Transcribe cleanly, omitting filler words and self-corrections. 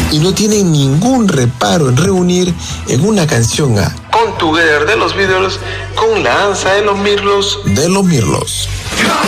y no tienen ningún reparo en reunir en una canción a Come Together de los Beatles con la danza de los Mirlos.